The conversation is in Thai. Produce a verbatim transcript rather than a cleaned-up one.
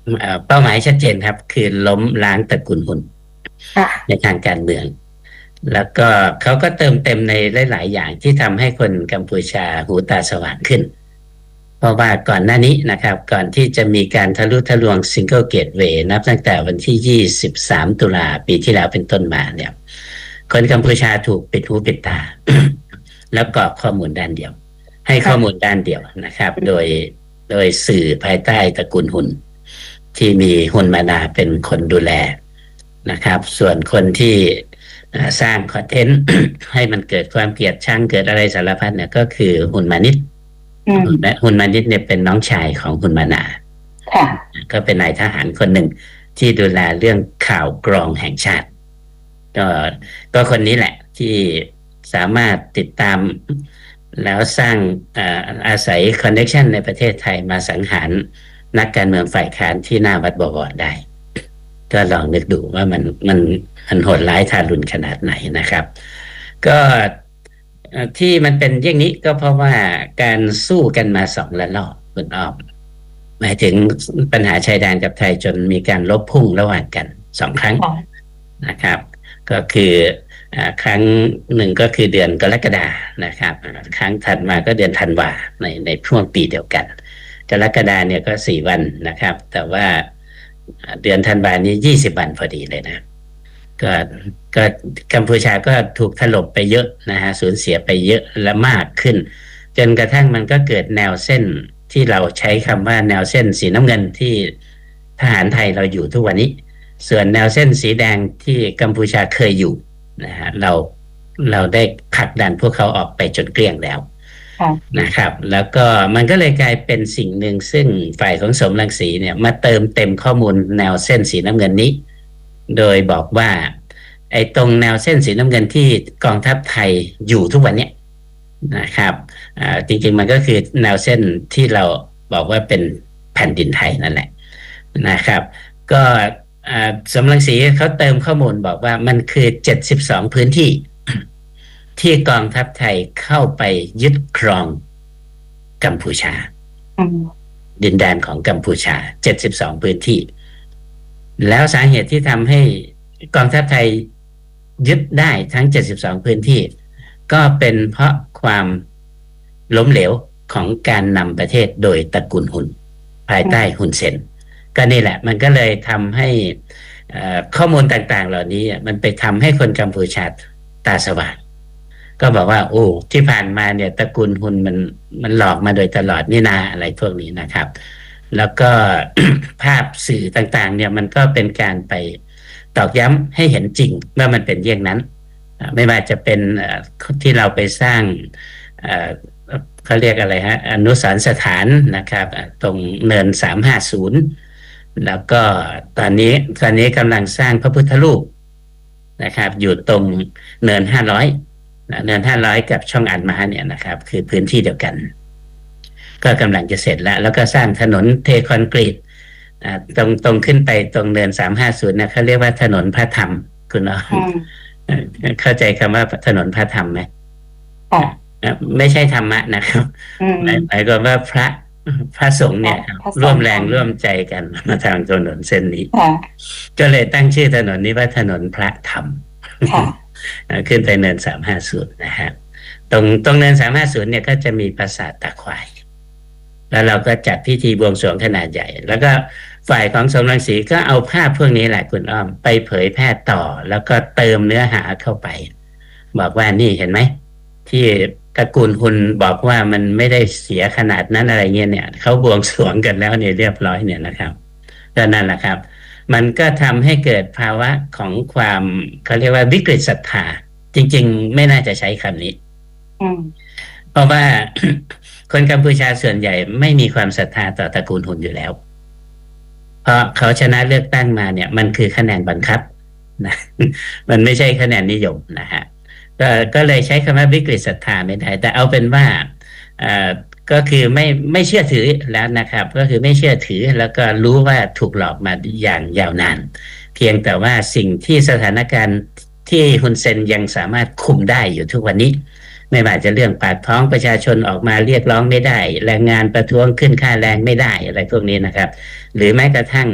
เอ่อเป้าหมายชัดเจนครับคือล้มล้างตระกูลหุนค่ะในทางการเมืองแล้วก็เขาก็เติมเต็มในหลายๆอย่างที่ทำให้คนกัมพูชาหูตาสว่างขึ้นเพราะว่าก่อนหน้านี้นะครับก่อนที่จะมีการทะลุทะลวงซิงเกิลเกตเวย์นับตั้งแต่วันที่ยี่สิบสามตุลาปีที่แล้วเป็นต้นมาเนี่ยคนกัมพูชาถูกปิดหูปิดตาแล้วกรอกข้อมูลด้านเดียวให้ข้อมูลค่ะด้านเดียวนะครับโดยโดยสื่อภายใต้ตระกูลหุนที่มีหุนมานาเป็นคนดูแลนะครับส่วนคนที่สร้างคอนเทนต์ ให้มันเกิดความเกลียดชังเกิดอะไรสารพัดเนี่ยก็คือหุนมานิดอืมและหุนมานิดเนี่ยเป็นน้องชายของหุนมานาค่ะก็เป็นนายทหารคนหนึ่งที่ดูแลเรื่องข่าวกรองแห่งชาติก็ก็คนนี้แหละที่สามารถติดตามแล้วสร้างอาอาศัยคอนเนคชันในประเทศไทยมาสังหารนักการเมืองฝ่ายค้านที่หน้าวัดบวรได้ก็ลองนึกดูว่ามันมันมันโหดร้ายทารุณขนาดไหนนะครับก็ที่มันเป็นอย่างนี้ก็เพราะว่าการสู้กันมาสองระลอกคุณอ้อมหมายถึงปัญหาชายแดนกับไทยจนมีการลบพุ่งระหว่างกันสองครั้งค่ะนะครับก็คือครั้งหนึ่งก็คือเดือนกรกฎานะครับครั้งถัดมาก็เดือนธันวาในในช่วงปีเดียวกันกรกฎาเนี่ยก็สี่วันนะครับแต่ว่าเดือนธันวานี้ยี่สิบวันพอดีเลยนะก็ก็กัมพูชาก็ถูกถล่มไปเยอะนะฮะสูญเสียไปเยอะและมากขึ้นจนกระทั่งมันก็เกิดแนวเส้นที่เราใช้คำว่าแนวเส้นสีน้ำเงินที่ทหารไทยเราอยู่ทุกวันนี้ส่วนแนวเส้นสีแดงที่กัมพูชาเคยอยู่นะฮะเราเราได้ผลักดันพวกเขาออกไปจนเกลี้ยงแล้วค่ะนะครับแล้วก็มันก็เลยกลายเป็นสิ่งหนึ่งซึ่งฝ่ายของสมรังสีเนี่ยมาเติมเต็มข้อมูลแนวเส้นสีน้ำเงินนี้โดยบอกว่าไอ้ตรงแนวเส้นสีน้ำเงินที่กองทัพไทยอยู่ทุกวันนี้นะครับจริงๆมันก็คือแนวเส้นที่เราบอกว่าเป็นแผ่นดินไทยนั่นแหละนะครับก็สมรังสีเขาเติมข้อมูลบอกว่ามันคือเจ็ดสิบสองพื้นที่ที่กองทัพไทยเข้าไปยึดครองกัมพูชาดินแดนของกัมพูชาเจ็ดสิบสองพื้นที่แล้วสาเหตุที่ทำให้กองทัพไทยยึดได้ทั้งเจ็ดสิบสองพื้นที่ก็เป็นเพราะความล้มเหลวของการนำประเทศโดยตระกูลหุนภายใต้หุนเซนก็นี่แหละมันก็เลยทำให้ข้อมูลต่างๆเหล่านี้มันไปทำให้คนกัมพูชาตาสว่างก็บอกว่าโอ้ที่ผ่านมาเนี่ยตระกูลหุนมันมันหลอกมาโดยตลอดนี่นาอะไรพวกนี้นะครับแล้วก็ ภาพสื่อต่างๆเนี่ยมันก็เป็นการไปตอกย้ำให้เห็นจริงว่ามันเป็นเยี่ยงนั้นไม่ว่าจะเป็นที่เราไปสร้างเขาเรียกอะไรฮะอนุสรณ์สถานนะครับตรงเนินสามห้าศูนย์แล้วก็ตอนนี้ตอนนี้กำลังสร้างพระพุทธรูปนะครับอยู่ตรงเนินห้าร้อยเนินห้าร้อยกับช่องอันมาเนี่ยนะครับคือพื้นที่เดียวกันก็กำลังจะเสร็จแล้วแล้วก็สร้างถนนเทคอนกรีตตรงตรงขึ้นไปตรงเนินสามห้าศูนย์นะเขาเรียกว่าถนนพระธรรมคุณอ๋อเข้าใจคำว่าถนนพระธรรมไหมไม่ใช่ธรรมะนะครับหมายหมายความว่าพระพระสงฆ์เนี่ยร่วมแรงร่วมใจกันมาทางถนนเส้นนี้ก็เลยตั้งชื่อถนนนี้ว่าถนนพระธรรมขึ้นไปเนินสามห้าศูนย์นะฮะตรงตรงเนินสามห้าศูนย์เนี่ยก็จะมีปราสาทตาควายแล้วเราก็จัดพิธีบวงสรวงขนาดใหญ่แล้วก็ฝ่ายของสมรังสีก็เอาภาพพวกนี้แหละคุณอ้อมไปเผยแพร่ต่อแล้วก็เติมเนื้อหาเข้าไปบอกว่านี่เห็นไหมที่ตระกูลหุนบอกว่ามันไม่ได้เสียขนาดนั้นอะไรเงี้ยเนี่ยเขาบวงสรวงกันแล้วเนี่ยเรียบร้อยเนี่ยนะครับก็นั่นแหละครับมันก็ทำให้เกิดภาวะของความเขาเรียกว่าวิกฤตศรัทธาจริงๆไม่น่าจะใช้คำนี้เพราะว่าคนกัมพูชาส่วนใหญ่ไม่มีความศรัทธาต่อตระกูลหุนอยู่แล้วเพราะเขาชนะเลือกตั้งมาเนี่ยมันคือคะแนนบังคับนะมันไม่ใช่คะแนนนิยมนะฮะก็ก็เลยใช้คำว่าวิกฤตศรัทธาไม่ได้แต่เอาเป็นว่าก็คือไม่ไม่เชื่อถือแล้วนะครับก็คือไม่เชื่อถือแล้วก็รู้ว่าถูกหลอกมาอย่างยาวนานเพียงแต่ว่าสิ่งที่สถานการณ์ที่ฮุนเซนยังสามารถคุมได้อยู่ทุกวันนี้ไม่ว่าจะเรื่องปากท้องประชาชนออกมาเรียกร้องไม่ได้แรงงานประท้วงขึ้นค่าแรงไม่ได้อะไรพวกนี้นะครับหรือแม้กระทั่ง